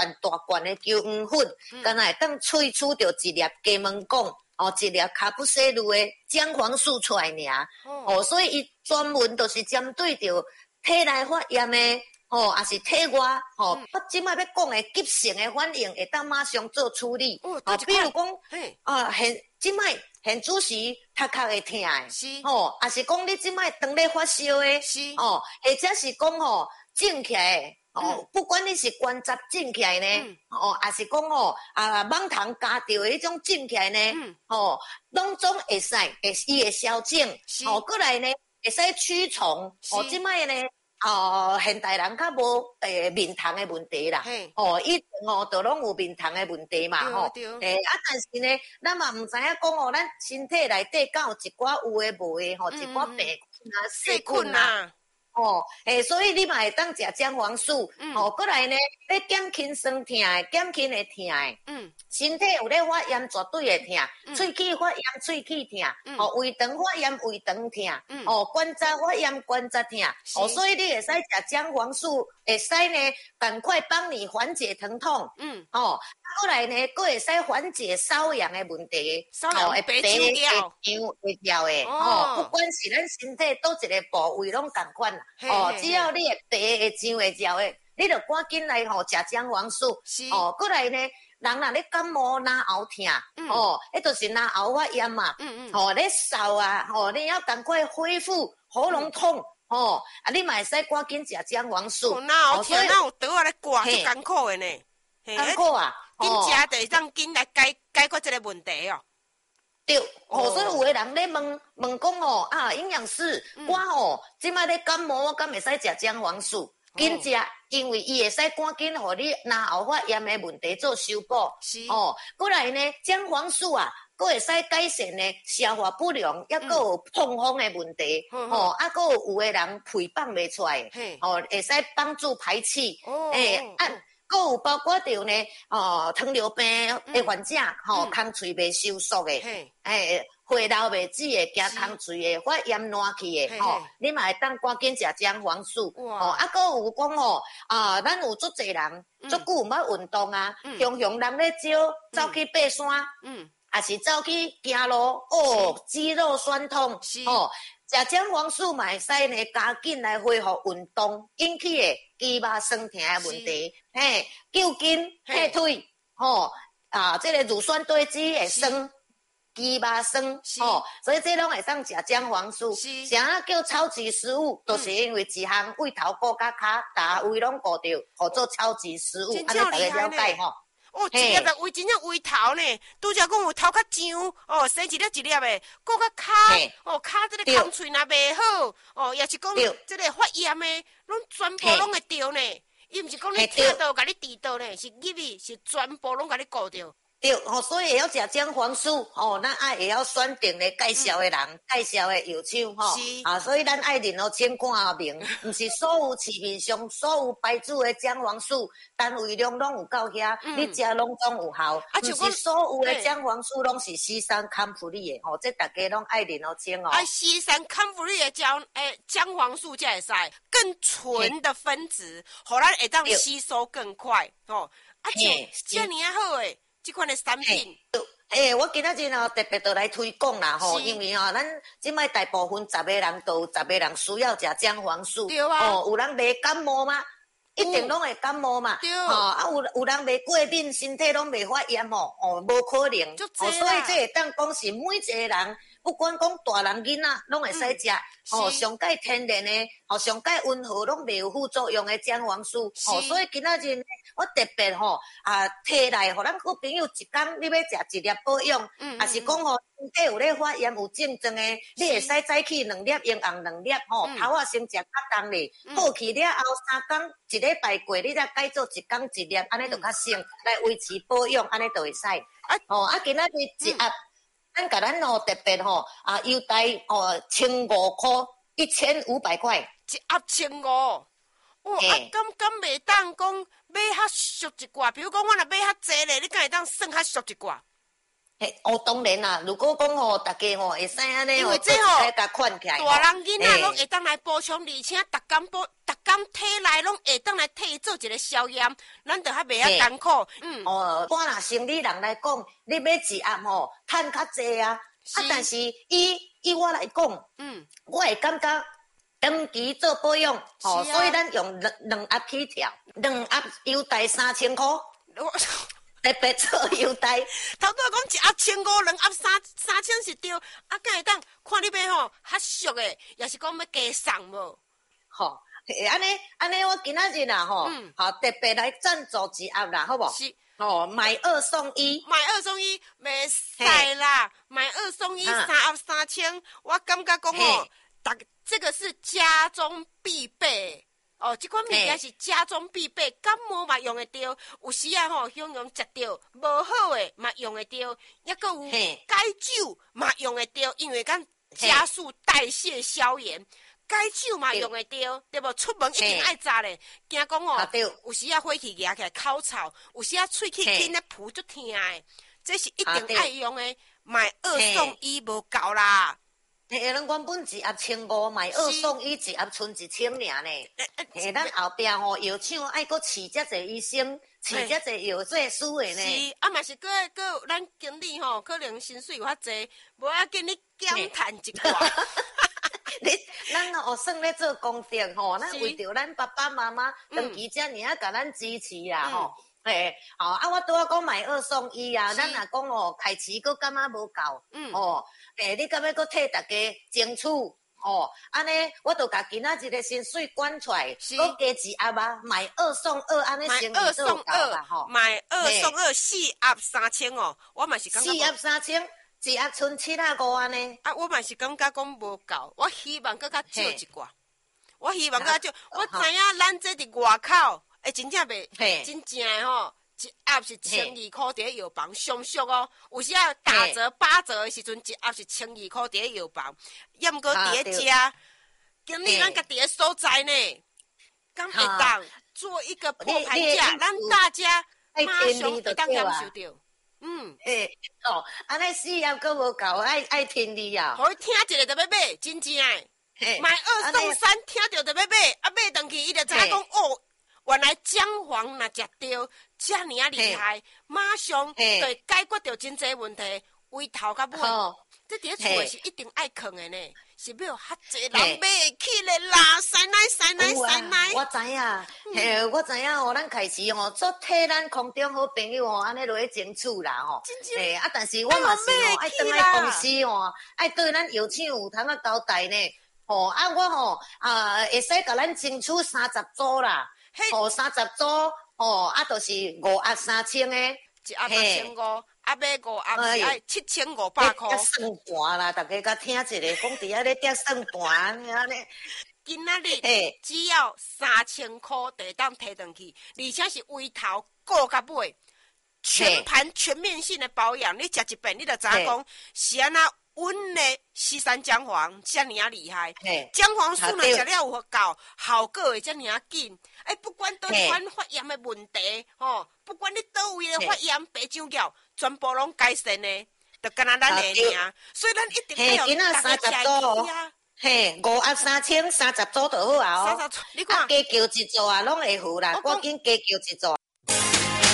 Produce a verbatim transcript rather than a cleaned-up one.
罐大罐的姜黄粉，敢若会当萃取到一粒鸡毛汞，哦，一粒卡布西鲁的姜黄素出来尔。哦，所以伊专门都是针对着体内发炎的。哦，也是体外，哦，我即摆要讲的急性的反应，会当马上做处理。 哦， 哦，比如讲，啊，现即摆现主时头壳会痛的， 是， 哦，也是讲你即摆当咧发烧的， 是， 哦，或者是讲吼肿起来的，哦，嗯、不管你是关节肿起来呢，嗯、哦，也是讲哦啊蠓虫咬到的迄种肿起来呢，嗯、哦，拢总会使，会伊会消肿，哦，过来呢会使驱虫，哦，即摆呢。哦，现代人较无诶面痛诶问题啦，哦，以前哦都拢有面痛诶问题嘛，吼，诶啊，但是呢，咱嘛毋知影讲哦，咱身体内底敢有一寡有诶无诶，吼，一寡病菌啊、细菌啊。哦，诶，所以你嘛会当食姜黄素，嗯、哦，过来呢，要减轻酸痛的，减轻会痛的，嗯，身体有咧发炎，绝对会痛，嗯、喙齿发炎，喙齿痛，嗯、哦，胃肠发炎，胃肠痛，嗯、哦，关节发炎，关节痛，哦，所以你会使食姜黄素，会使呢，赶快帮你缓解疼痛，嗯，哦，过来呢，佫会使缓解瘙痒的问题， 哦，会白肿掉，会掉的，哦，不管是咱身体倒一个部位拢共款。哦，只要你的皮会痒会焦的，你就赶紧来吼食姜黄素。哦，过来呢，人若咧感冒、咽喉痛，嗯、哦，迄就是咽喉发炎嘛。嗯嗯。哦，咧嗽啊，哦，你要赶快恢复喉咙痛。嗯、哦，啊，你嘛会使赶紧食姜黄素。 哦，那有痛，那有倒啊咧挂，足艰苦的呢。 艰苦啊！ 紧食就会当紧来解解决这个问题哦。 对，哦，所以有的人咧问问讲哦，啊，营养师，嗯、我哦，即摆咧感冒，我敢会使食姜黄素？紧食，哦、因为伊会使赶紧互你咽喉发炎的问题做修补。是哦，过来呢，姜黄素啊，佫会使改善呢消化不良，也佫有痛风的问题。嗯、哦，啊，佫有有的人屁放袂出来，哦，会使帮助排气。哦，诶、欸，啊。佫有包括着呢，哦，糖尿病的患者，吼、嗯，空喙袂收缩的，诶，血流袂止的，惊空喙的发炎烂去的，吼、哦，你嘛会当赶紧食姜黄素，哦，啊，佫有讲哦，啊，咱有足侪人，足久毋捌运动啊，常常人咧少走去爬山，嗯，也是走去行路，哦，肌肉酸痛，哦。食姜黄素嘛会使呢，加紧来恢复运动引起的肌肉酸痛的问题，嘿，救筋退腿，吼、哦、啊，这个乳酸堆积会酸，肌肉酸，吼、哦，所以这拢会当食姜黄素。啥叫超级食物？都、嗯、是因为一项胃头顾甲骹，大胃拢顾着，叫做超级食物，安尼大家了解吼。 哦，一粒的胃真正胃头呢，拄则讲有头较痒，哦，生一粒一粒的，顾较骹，哦，骹这个空喙若袂好，哦，也是讲这个发炎的，拢全部拢会着呢。伊毋是讲你痛到甲你治到呢，是入去是全部拢甲你顾着。 对，吼，所以会晓食姜黄素，吼，咱爱会晓选定咧介绍的人，嗯、介绍的药厂，吼，啊，所以咱爱认哦，先看明，毋是所有市面上所有牌子的姜黄素单位量拢有够遐，嗯、你食拢总有效，毋、啊、是所有的姜黄素拢是西山康普利的，吼，这大家拢爱认哦，先哦。 啊，西山康普利的姜，诶，姜黄素才会使更纯的分子，互咱会当吸收更快，吼，啊，就遮尔啊好诶。这款的产品， 诶、欸，我今仔日哦特别都来推广啦吼，因为吼、哦、咱即摆大部分十个人都有十个人需要食姜黄素， 对啊， 哦，有人袂感冒吗？一定拢会感冒嘛， 对， 吼、哦、啊有有人袂过敏，身体拢袂发炎哦，哦，无可能，哦，所以这会当讲是每一个人。不管讲大人囡仔拢会使食，吼、嗯，上界天然的，吼，上界温和，拢袂有副作用的姜黄素，吼，所以今仔日我特别吼啊，摕来，互咱好朋友一工你要食一粒保养，嗯，也是讲吼身体有咧发炎有症状的，你会使早起两粒，用红两粒，吼、嗯，头仔先食较重咧，好去了后三工一礼拜过，你再改做一工一粒，安尼就较省，嗯、来维持保养，安尼就会使，啊，吼，啊，今仔日一盒。嗯咱甲咱吼特别吼啊优待哦千五块一千五百块一盒千五，哦啊敢敢袂当讲买较俗一寡，比如讲我若买较济咧，你敢会当算较俗一寡？ 嘿，哦，当然啦，如果讲吼，大家吼会使安尼吼， 这吼甲款起来， 大人囡仔拢会当来补充，而且逐工补，逐工体内拢会当来替伊做一个消炎，咱就较袂遐艰苦。嗯， 哦，我若生理人来讲，你要一盒吼，趁较济啊，啊，但是以以我来讲，嗯，我会感觉长期做保养，吼、哦，所以咱用两两盒起跳，两盒优待三千块。特别做优待， 头拄讲一盒千五，两盒三三千是对，啊，敢会当看你要吼较俗的，也是讲要加送无？ 吼，安尼安尼，我今仔日啦吼，嗯，好特别来赞助一盒啦，好无？是，哦，买二送一， 买二送一，袂使啦，买二送一，三盒三千，我感觉讲吼，大这个是家中必备。哦，这款物件是家中必备，感冒嘛用会着，有时啊吼，形容食着无好诶嘛用会着，抑个有解酒嘛用会着，因为咱加速代谢消炎，解酒嘛用会着，对无？出门一定爱扎咧，惊讲哦，有时啊火气压起来口臭，有时啊喙齿紧咧噗足疼诶，这是一定爱用诶，买二送一无够啦。 嘿，咱原本一盒千五，买二送一，一盒剩一千尔呢。嘿，咱后壁吼药厂爱搁饲遮侪医生，饲遮侪药剂师的呢。 是，啊嘛是搁搁咱经理吼，可能薪水有较济，无要紧你减趁一寡。 你咱哦算咧做功德吼，咱为着咱爸爸妈妈长期遮尔啊，甲咱支持啊吼。嘿，好啊！我拄仔讲买二送一啊，咱若讲哦，开市佫感觉无够，嗯，哦，诶，你敢要佫替大家争取，哦，安尼我著甲今仔日个薪水管出来，佫加一盒啊，买二送二，安尼生意做够啦吼。 买二送二，四盒三千哦，我嘛是感觉。 四盒三千，一盒剩七啊五安尼。 啊，我嘛是感觉讲无够，我希望佫较少一寡，我希望佫少，我知影咱这伫外口。诶，真正袂，真正诶吼，一盒是千二块伫咧药房，上俗哦。有时啊打折八折诶时阵，一盒是千二块伫咧药房，抑毋过伫咧遮，今日咱家己诶所在呢，敢会当做一个破盘价，咱大家马上会当感受到。嗯， 诶，哦，安尼四盒佫无够，爱爱听你啊。 互伊听一个就要买，真正诶，买二送三，听着就要买，啊买登去伊就知影讲哦。原来姜黄若食着遮尔啊厉害，马上就会解决掉真济问题，为头甲尾。这伫厝诶是一定爱藏诶呢，是要较济人买起来啦，塞奶塞奶塞奶。 我知影，嘿，我知影哦，咱开始吼做替咱空中好朋友哦，安尼落去争取啦吼。嘿，啊，但是我嘛是吼爱倒来公司吼，爱对咱药厂有通啊交代呢。吼，啊，我吼啊会使甲咱争取三十组啦。哦，三十组，哦，啊，就是五盒三千诶， 一盒三千五，啊，买五盒是爱七千五百块。 算盘啦，大家甲听一下，讲伫遐咧叠算盘，安尼。 今仔日只要三千块，就当摕转去，而且是围头顾到尾，全盘全面性的保养。你食一遍，你就知影讲是安那。阮的西山姜黄遮尔啊厉害，姜黄素若食了有够，效果会遮尔啊紧。哎，不管倒款发炎的问题，吼，不管你倒位的发炎、白掌脚，全部拢改善呢，就干那咱的尔。所以咱一定要大家吃伊啊。 嘿，五盒三千，三十组就好啊哦。 三十组，你看加叫一组啊，拢会付啦。我紧加叫一组。